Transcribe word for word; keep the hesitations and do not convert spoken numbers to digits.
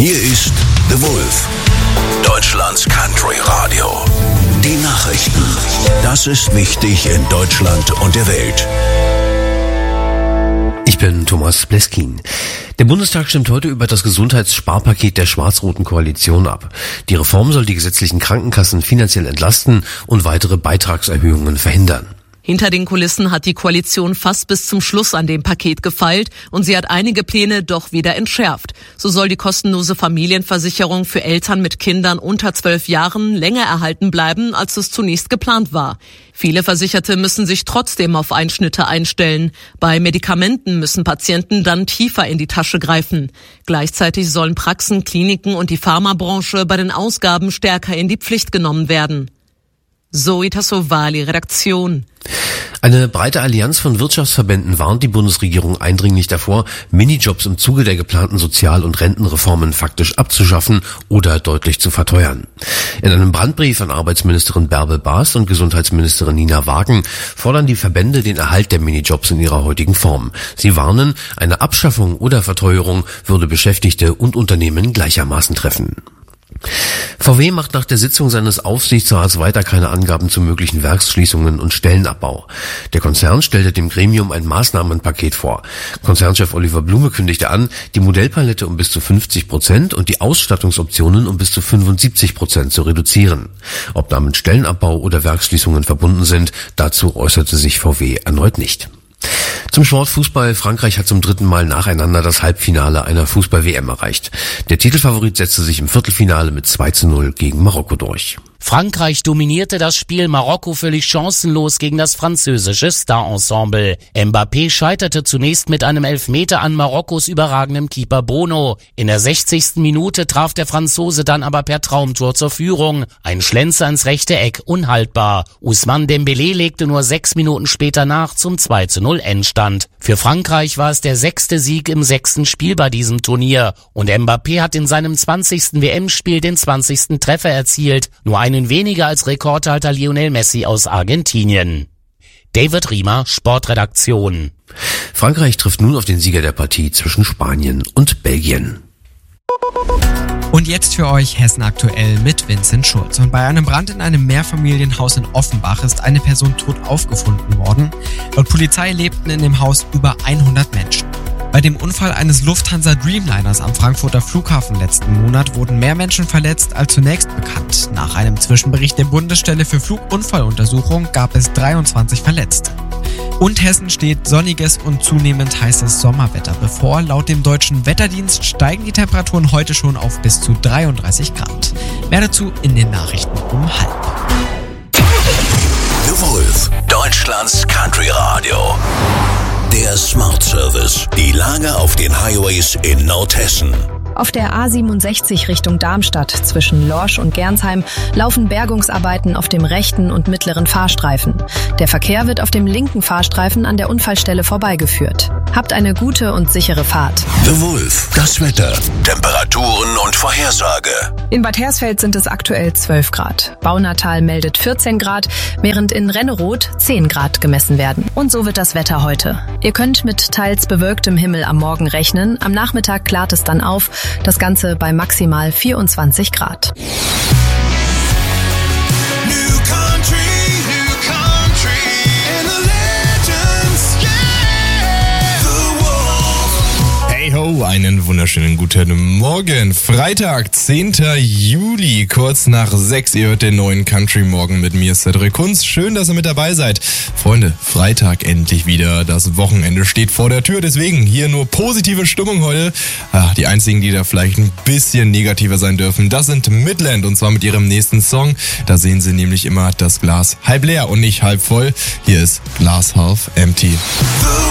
Hier ist The Wolf, Deutschlands Country Radio. Die Nachrichten. Das ist wichtig in Deutschland und der Welt. Ich bin Thomas Bleskin. Der Bundestag stimmt heute über das Gesundheitssparpaket der schwarz-roten Koalition ab. Die Reform soll die gesetzlichen Krankenkassen finanziell entlasten und weitere Beitragserhöhungen verhindern. Hinter den Kulissen hat die Koalition fast bis zum Schluss an dem Paket gefeilt und sie hat einige Pläne doch wieder entschärft. So soll die kostenlose Familienversicherung für Eltern mit Kindern unter zwölf Jahren länger erhalten bleiben, als es zunächst geplant war. Viele Versicherte müssen sich trotzdem auf Einschnitte einstellen. Bei Medikamenten müssen Patienten dann tiefer in die Tasche greifen. Gleichzeitig sollen Praxen, Kliniken und die Pharmabranche bei den Ausgaben stärker in die Pflicht genommen werden. Zoe Tassovali, Redaktion. Eine breite Allianz von Wirtschaftsverbänden warnt die Bundesregierung eindringlich davor, Minijobs im Zuge der geplanten Sozial- und Rentenreformen faktisch abzuschaffen oder deutlich zu verteuern. In einem Brandbrief an Arbeitsministerin Bärbel Baas und Gesundheitsministerin Nina Wagen fordern die Verbände den Erhalt der Minijobs in ihrer heutigen Form. Sie warnen, eine Abschaffung oder Verteuerung würde Beschäftigte und Unternehmen gleichermaßen treffen. V W macht nach der Sitzung seines Aufsichtsrats weiter keine Angaben zu möglichen Werksschließungen und Stellenabbau. Der Konzern stellte dem Gremium ein Maßnahmenpaket vor. Konzernchef Oliver Blume kündigte an, die Modellpalette um bis zu fünfzig Prozent und die Ausstattungsoptionen um bis zu fünfundsiebzig Prozent zu reduzieren. Ob damit Stellenabbau oder Werksschließungen verbunden sind, dazu äußerte sich V W erneut nicht. Zum Sportfußball. Frankreich hat zum dritten Mal nacheinander das Halbfinale einer Fußball-W M erreicht. Der Titelfavorit setzte sich im Viertelfinale mit zwei zu null gegen Marokko durch. Frankreich dominierte das Spiel, Marokko völlig chancenlos gegen das französische Star-Ensemble. Mbappé scheiterte zunächst mit einem Elfmeter an Marokkos überragendem Keeper Bono. In der sechzigsten Minute traf der Franzose dann aber per Traumtor zur Führung. Ein Schlenzer ins rechte Eck, unhaltbar. Ousmane Dembélé legte nur sechs Minuten später nach zum zwei zu null Endstand. Für Frankreich war es der sechste Sieg im sechsten Spiel bei diesem Turnier. Und Mbappé hat in seinem zwanzigsten W M-Spiel den zwanzigsten Treffer erzielt. Nur einen weniger als Rekordhalter Lionel Messi aus Argentinien. David Riemer, Sportredaktion. Frankreich trifft nun auf den Sieger der Partie zwischen Spanien und Belgien. Und jetzt für euch Hessen aktuell mit Vincent Schulz. Und bei einem Brand in einem Mehrfamilienhaus in Offenbach ist eine Person tot aufgefunden worden. Laut Polizei lebten in dem Haus über hundert Menschen. Bei dem Unfall eines Lufthansa Dreamliners am Frankfurter Flughafen letzten Monat wurden mehr Menschen verletzt als zunächst bekannt. Nach einem Zwischenbericht der Bundesstelle für Flugunfalluntersuchung gab es dreiundzwanzig Verletzte. Und Hessen steht sonniges und zunehmend heißes Sommerwetter bevor. Laut dem Deutschen Wetterdienst steigen die Temperaturen heute schon auf bis zu dreiunddreißig Grad. Mehr dazu in den Nachrichten um halb. The Wolf, Deutschlands Country Radio. Der Smart Service. Die Lage auf den Highways in Nordhessen. Auf der A siebenundsechzig Richtung Darmstadt zwischen Lorsch und Gernsheim laufen Bergungsarbeiten auf dem rechten und mittleren Fahrstreifen. Der Verkehr wird auf dem linken Fahrstreifen an der Unfallstelle vorbeigeführt. Habt eine gute und sichere Fahrt. The Wolf, das Wetter, Temperaturen und Vorhersage. In Bad Hersfeld sind es aktuell zwölf Grad. Baunatal meldet vierzehn Grad, während in Renneroth zehn Grad gemessen werden. Und so wird das Wetter heute. Ihr könnt mit teils bewölktem Himmel am Morgen rechnen. Am Nachmittag klart es dann auf. Das Ganze bei maximal vierundzwanzig Grad. Ho, einen wunderschönen guten Morgen. Freitag, zehnter Juli, kurz nach sechs. Ihr hört den neuen Country Morgen mit mir, Cedric Kunz. Schön, dass ihr mit dabei seid. Freunde, Freitag endlich wieder. Das Wochenende steht vor der Tür. Deswegen hier nur positive Stimmung heute. Ach, die einzigen, die da vielleicht ein bisschen negativer sein dürfen, das sind Midland. Und zwar mit ihrem nächsten Song. Da sehen sie nämlich immer das Glas halb leer und nicht halb voll. Hier ist Glass Half Empty.